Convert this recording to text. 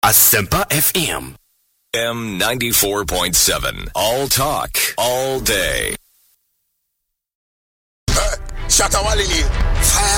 Asempa FM. M94.7. All talk, all day. Shatta Walili. Fire.